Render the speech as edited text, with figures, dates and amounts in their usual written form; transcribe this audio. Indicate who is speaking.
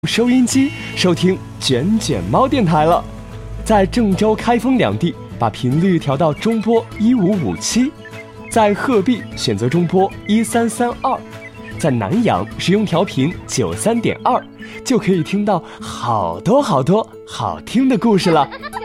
Speaker 1: 收音机收听卷卷猫电台了，在郑州、开封两地把频率调到中波1557，在鹤壁选择中波1332，在南阳使用调频93.2，就可以听到好多好听的故事了。